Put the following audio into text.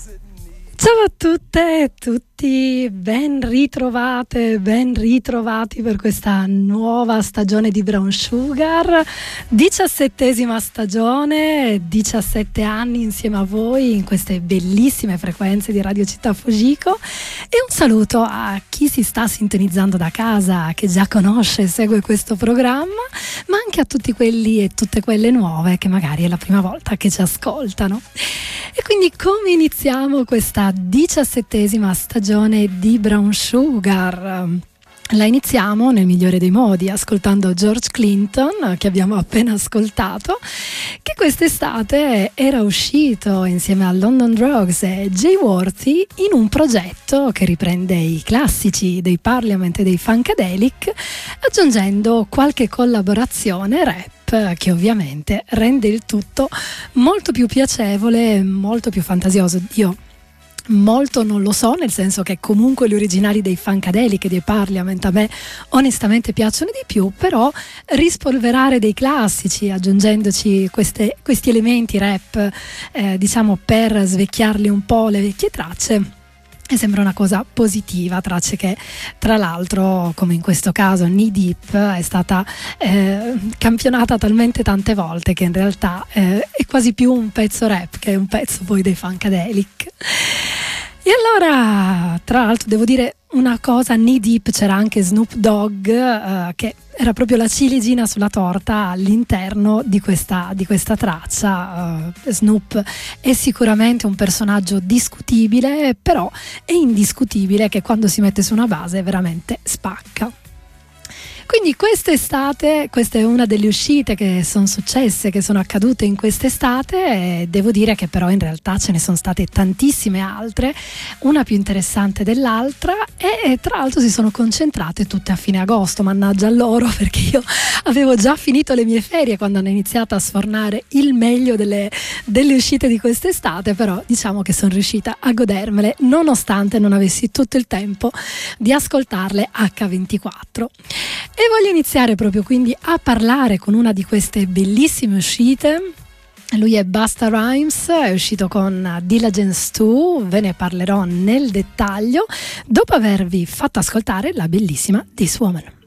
Ciao a tutte e tutti, ben ritrovate, ben ritrovati per questa nuova stagione di Brown Sugar, 17ª stagione, 17 anni insieme a voi in queste bellissime frequenze di Radio Città Fujiko, e un saluto a chi si sta sintonizzando da casa, che già conosce e segue questo programma, ma anche a tutti quelli e tutte quelle nuove che magari è la prima volta che ci ascoltano. E quindi come iniziamo questa 17ª stagione di Brown Sugar? La iniziamo nel migliore dei modi, ascoltando George Clinton, che abbiamo appena ascoltato, che quest'estate era uscito insieme a London Drugs e Jay Worthy in un progetto che riprende i classici dei Parliament e dei Funkadelic, aggiungendo qualche collaborazione rap che ovviamente rende il tutto molto più piacevole, molto più fantasioso. Io molto non lo so, nel senso che comunque gli originali dei Funkadelic e dei Parliament a me onestamente piacciono di più, però rispolverare dei classici aggiungendoci questi elementi rap diciamo per svecchiarli un po' le vecchie tracce, e sembra una cosa positiva, tracce che tra l'altro, come in questo caso Knee Deep, è stata campionata talmente tante volte che in realtà è quasi più un pezzo rap che un pezzo poi dei Funkadelic. E allora, tra l'altro devo dire una cosa, Knee Deep c'era anche Snoop Dogg, che era proprio la ciliegina sulla torta all'interno di questa traccia. Snoop è sicuramente un personaggio discutibile, però è indiscutibile che quando si mette su una base veramente spacca. Quindi quest'estate, questa è una delle uscite che sono successe, che sono accadute in quest'estate, e devo dire che però in realtà ce ne sono state tantissime altre, una più interessante dell'altra, e tra l'altro si sono concentrate tutte a fine agosto, mannaggia loro, perché io avevo già finito le mie ferie quando hanno iniziato a sfornare il meglio delle uscite di quest'estate, però diciamo che sono riuscita a godermele nonostante non avessi tutto il tempo di ascoltarle H24. E voglio iniziare proprio quindi a parlare con una di queste bellissime uscite. Lui è Busta Rhymes, è uscito con Diligence 2, ve ne parlerò nel dettaglio dopo avervi fatto ascoltare la bellissima This Woman.